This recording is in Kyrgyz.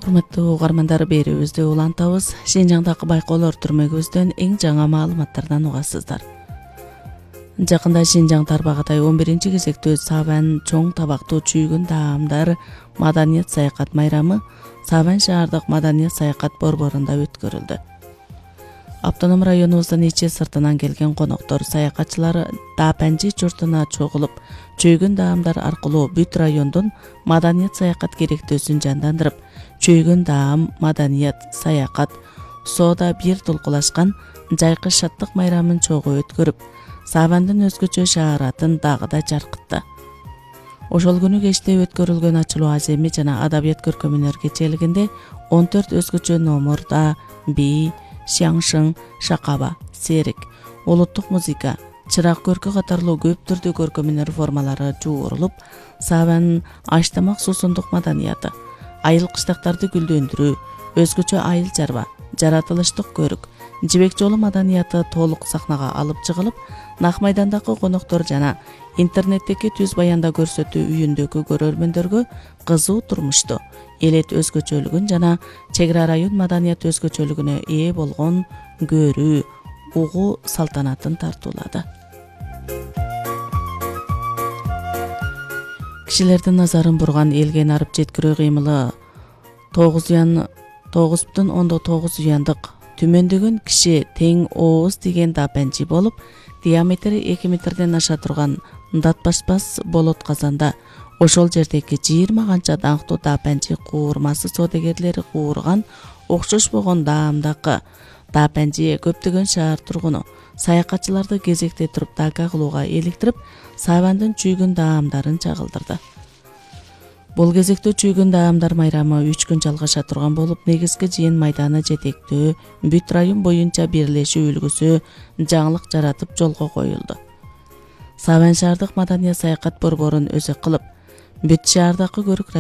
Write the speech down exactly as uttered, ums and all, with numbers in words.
Урматтуу угармандар, берүүбүздү улантабыз. Шинжаңдагы байкоолор түрмөгүбүздөн эң жаңы маалыматтардан угасыздар. Жакында Шинжаң Тарбағатай он биринчи кезектүү Сабан чоң табактуу чүйгүн даамдар маданият саякат майрамы Сабан шаардык маданият саякат борборунда өткөрүлдү. Автоном районубуздун ичи сыртынан келген коноктор, саякатчылар Даапанжи журтуна чогулуп, чүйгүн даамдар аркылуу бүт райондун маданият саякат керектөөсүн жандандырып, чүйгүн даам, маданият, саякат, соода бир тулкулашкан жайкы шаттык майрамын чогуу өткөрүп, Сабандын өзгөчө шааратын дагы да жаркытты. Ошол күнү кечте өткөрүлгөн ачылуу аземи жана адабият көркөм өнөр кечээлигинде он төрт өзгөчө номурда би, Шаңшың, шакаба, серик, улуттук музыка, чырак көркү катарлуу көп түрдүү көркөм өнөр формалары жуурулуп, Сабан аштамак суусундук маданияты, айыл кыштактарды гүлдөндүрүү, өзгөчө айыл чарба, жаратылыштык көрүк, жибек жолу маданияты толук сахнага алып чыгылып, Нак майдандагы коноктор жана интернеттеги түз баянда көрсөтүү үйүндөгү көрөрмөндөргө кызуу турмушту, элет өзгөчөлүгүн жана чек ара район маданият өзгөчөлүгүнө ээ болгон көрүү, угуу салтанатын тартуулады. Кишилердин назарын бурган элге нарып жеткирүү кыймылы тогуз уян тогуз бүтүн ондон тогуз уяндык түмөндөгөн киши тең ооз деген Даапанжи болуп, диаметри эки метрден аша турган датбашпас болот казанда ошол жердеги жыйырма канча даңктуу Даапанжи куурмасы соодагерлери куурган окшош болгон даамдакы Даапанжи көптөгөн шаар тургуну саякатчыларды кезекте туруп дака кылууга иликтирип, Сабандын чүйгүн даамдарын чагылдырды. Бул кезекте чүйгүн даамдар майрамы үч күн жалгаша турган болуп, негизги жыйын майданы жетектөө, бүт район боюнча бирлешүү үлгүсү жаңылык жаратып жолго коюлду. Сабан шаардык маданият саякат борборун өзөк кылып, бүт шаардагы көрүк